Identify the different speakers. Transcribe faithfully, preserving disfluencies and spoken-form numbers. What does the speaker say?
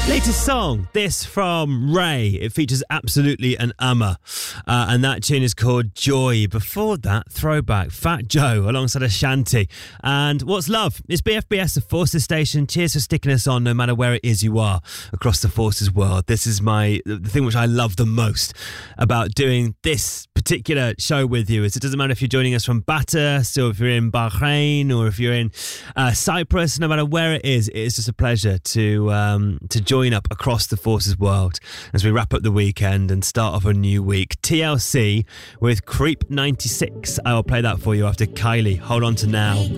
Speaker 1: Latest song, this from Ray. It features Absolutely an Ummer, uh, and that tune is called Joy. Before that, throwback, Fat Joe alongside Ashanti. And What's Love? It's B F B S, the Forces Station. Cheers for sticking us on no matter where it is you are across the Forces world. This is my the thing which I love the most about doing this particular show with you is it doesn't matter if you're joining us from Batas or if you're in Bahrain or if you're in uh, Cyprus, no matter where it is, it is just a pleasure to um, to join up across the Forces world as we wrap up the weekend and start off a new week. T L C with Creep ninety-six. I will play that for you after Kylie. Hold on to Now.